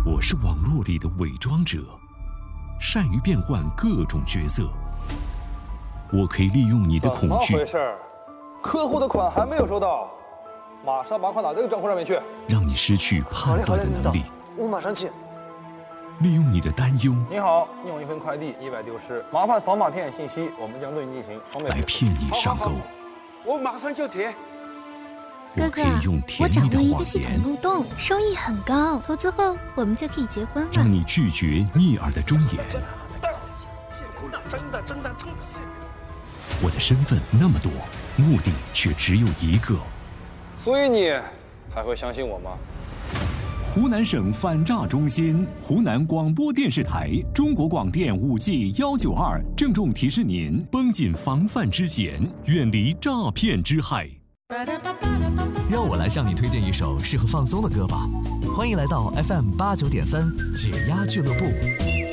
我是网络里的伪装者，善于变换各种角色。我可以利用你的恐惧。 怎么回事？客户的款还没有收到，马上把款打这个账户上面去， 让你失去判断的能力。 我马上去。 利用你的担忧。 你好，你有一份快递意外丢失，麻烦扫码填写信息，我们将对你进行双倍来骗你上钩。 我马上就填。 我可以用甜蜜的我掌握一个谎系统言， 漏洞，收益很高，投资后我们就可以结婚了。 让你拒绝逆耳的忠言。 真的。 我的身份那么多，目的却只有一个。 所以你还会相信我吗？ 湖南省反诈中心、湖南广播电视台、中国广电5G192郑重提示您： 绷紧防范之弦，远离诈骗之害。 让我来向你推荐一首适合放松的歌吧。欢迎来到 FM 89.3解压俱乐部。